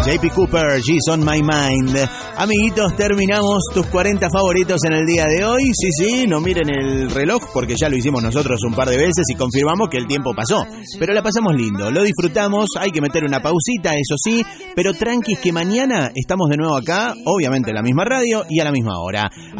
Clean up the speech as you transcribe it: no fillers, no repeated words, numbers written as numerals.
J.P. Cooper, She's on My Mind. Amiguitos, terminamos tus 40 favoritos en el día de hoy. Sí, no miren el reloj porque ya lo hicimos nosotros un par de veces y confirmamos que el tiempo pasó. Pero la pasamos lindo, lo disfrutamos, hay que meter una pausita, eso sí, pero tranquis que mañana estamos de nuevo acá, obviamente en la misma radio y a la misma hora.